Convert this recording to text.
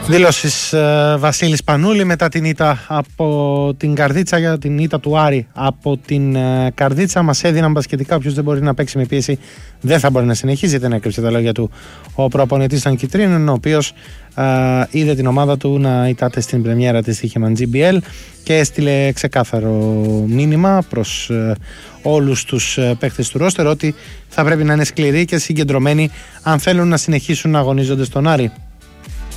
Δηλώσεις Βασίλης Πανούλη μετά την ήττα από την Καρδίτσα, για την ήττα του Άρη από την Καρδίτσα. Μας έδιναν μπασκετικά, όποιος δεν μπορεί να παίξει με πίεση δεν θα μπορεί να συνεχίζει. Δεν έκρυψε τα λόγια του ο προπονητής των Κιτρίνων, ο οποίος είδε την ομάδα του να ητάται στην πρεμιέρα της Τύχημαν GBL και έστειλε ξεκάθαρο μήνυμα προς όλους τους παίκτες του ρόστερ ότι θα πρέπει να είναι σκληροί και συγκεντρωμένοι αν θέλουν να συνεχίσουν να αγωνίζονται στον Άρη.